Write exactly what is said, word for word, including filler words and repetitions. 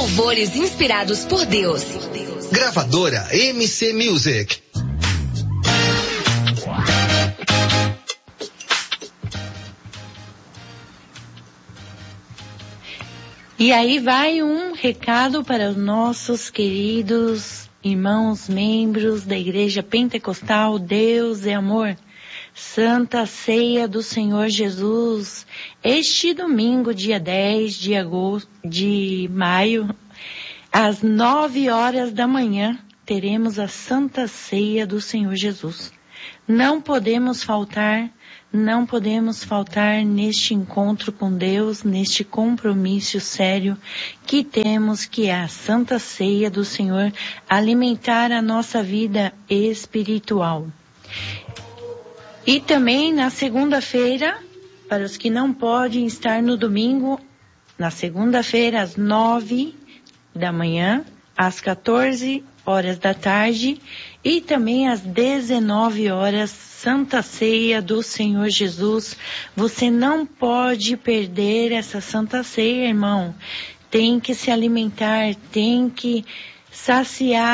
louvores inspirados por Deus. Gravadora M C Music. E aí vai um recado para os nossos queridos irmãos membros da Igreja Pentecostal Deus é Amor. Santa Ceia do Senhor Jesus. Este domingo, dia dez de agosto, de maio, às nove horas da manhã, teremos a Santa Ceia do Senhor Jesus. Não podemos faltar, não podemos faltar neste encontro com Deus, neste compromisso sério que temos, que é a Santa Ceia do Senhor, alimentar a nossa vida espiritual. E também na segunda-feira, para os que não podem estar no domingo, na segunda-feira às nove da manhã, às quatorze horas da tarde e também às dezenove horas, Santa Ceia do Senhor Jesus. Você não pode perder essa Santa Ceia, irmão. Tem que se alimentar, tem que saciar